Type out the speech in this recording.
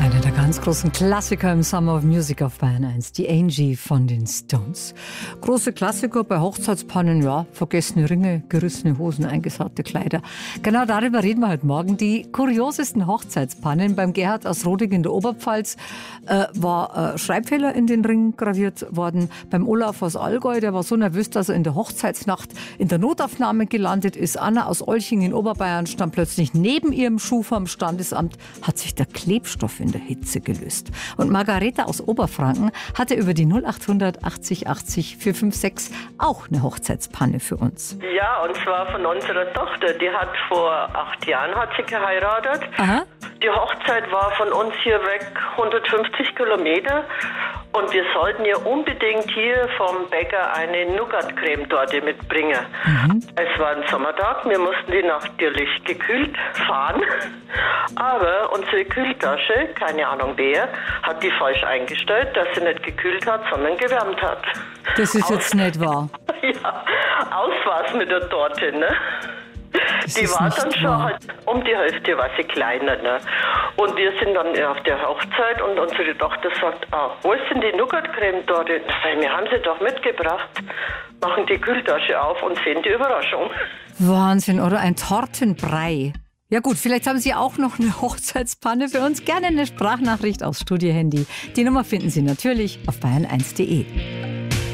Einer der ganz großen Klassiker im Summer of Music auf Bayern 1, die Angie von den Stones. Große Klassiker bei Hochzeitspannen, ja, vergessene Ringe, gerissene Hosen, eingesaute Kleider. Genau darüber reden wir heute Morgen. Die kuriosesten Hochzeitspannen. Beim Gerhard aus Roding in der Oberpfalz war Schreibfehler in den Ring graviert worden. Beim Olaf aus Allgäu, der war so nervös, dass er in der Hochzeitsnacht in der Notaufnahme gelandet ist. Anna aus Olching in Oberbayern stand plötzlich neben ihrem Schuh vom Standesamt, hat sich der Klebstoff in der Hitze gelöst. Und Margareta aus Oberfranken hatte über die 0800 80 80 456 auch eine Hochzeitspanne für uns. Ja, und zwar von unserer Tochter. Die hat vor 8 Jahren hat sie geheiratet. Aha. Die Hochzeit war von uns hier weg 150 Kilometer. Und wir sollten ihr unbedingt hier vom Bäcker eine Nougat-Creme-Torte mitbringen. Es war ein Sommertag, wir mussten die natürlich gekühlt fahren. Aber unsere Kühltasche, keine Ahnung wer, hat die falsch eingestellt, dass sie nicht gekühlt hat, sondern gewärmt hat. Das ist jetzt nicht wahr. Ja, aus war's mit der Torte, ne? Das Die ist war nicht dann schon wahr. halt um die Hälfte war sie kleiner, ne? Und wir sind dann auf der Hochzeit und unsere Tochter sagt, wo ist denn die Nougat-Creme dort? Wir haben sie doch mitgebracht. Machen die Kühltasche auf und sehen die Überraschung. Wahnsinn, oder ein Tortenbrei. Ja gut, vielleicht haben Sie auch noch eine Hochzeitspanne für uns. Gerne eine Sprachnachricht aufs Studiohandy. Die Nummer finden Sie natürlich auf bayern1.de.